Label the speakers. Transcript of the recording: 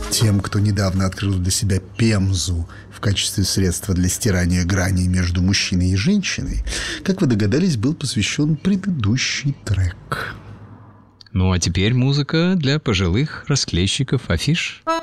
Speaker 1: Тем, кто недавно открыл для себя пемзу в качестве средства для стирания граней между мужчиной и женщиной, как вы догадались, был посвящен предыдущий трек.
Speaker 2: Ну а теперь музыка для пожилых расклейщиков афиш.